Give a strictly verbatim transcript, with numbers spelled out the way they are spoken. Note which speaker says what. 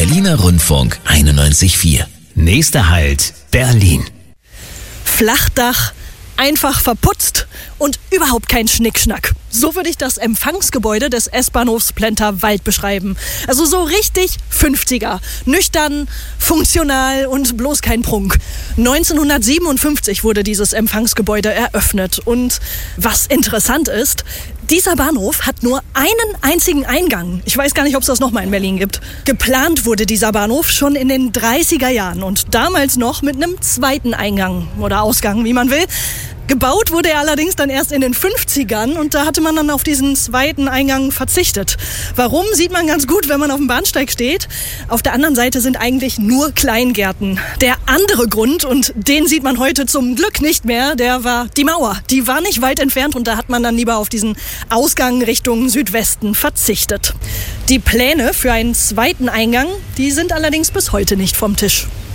Speaker 1: Berliner Rundfunk einundneunzig Komma vier. Nächster Halt, Berlin.
Speaker 2: Flachdach, einfach verputzt und überhaupt kein Schnickschnack. So würde ich das Empfangsgebäude des S-Bahnhofs Plenterwald beschreiben. Also so richtig fünfziger. Nüchtern, funktional und bloß kein Prunk. neunzehnhundertsiebenundfünfzig wurde dieses Empfangsgebäude eröffnet. Und was interessant ist, dieser Bahnhof hat nur einen einzigen Eingang. Ich weiß gar nicht, ob es das nochmal in Berlin gibt. Geplant wurde dieser Bahnhof schon in den dreißiger Jahren und damals noch mit einem zweiten Eingang oder Ausgang, wie man will. Gebaut wurde er allerdings dann erst in den fünfzigern und da hatte man dann auf diesen zweiten Eingang verzichtet. Warum, sieht man ganz gut, wenn man auf dem Bahnsteig steht. Auf der anderen Seite sind eigentlich nur Kleingärten. Der andere Grund, und den sieht man heute zum Glück nicht mehr, der war die Mauer. Die war nicht weit entfernt und da hat man dann lieber auf diesen Ausgang Richtung Südwesten verzichtet. Die Pläne für einen zweiten Eingang, die sind allerdings bis heute nicht vom Tisch.